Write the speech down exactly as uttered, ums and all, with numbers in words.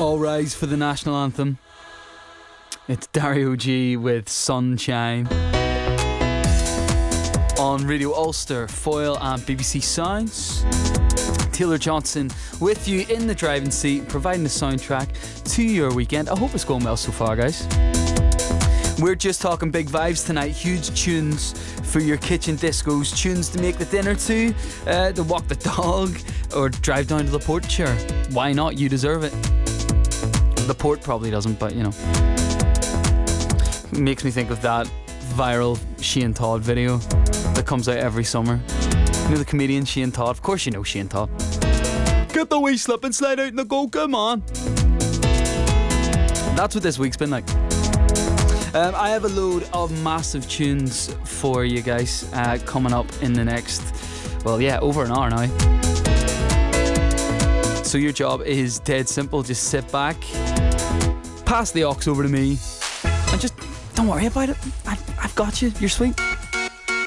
All rise for the national anthem. It's Dario G with Sunshine on Radio Ulster, Foyle and B B C Sounds. Taylor Johnson with you in the driving seat, providing the soundtrack to your weekend. I hope it's going well so far, guys. We're just talking big vibes tonight. Huge tunes for your kitchen discos, tunes to make the dinner to, uh, to walk the dog, or drive down to the port. Sure, why not? You deserve it. The port probably doesn't, but you know. It makes me think of that viral Shane Todd video that comes out every summer. You know the comedian Shane Todd? Of course you know Shane Todd. Get the wee slip and slide out in the go, come on. That's what this week's been like. Um, I have a load of massive tunes for you guys uh, coming up in the next, well, yeah, over an hour now. So your job is dead simple. Just sit back, pass the aux over to me, and just don't worry about it. I, I've got you. You're sweet.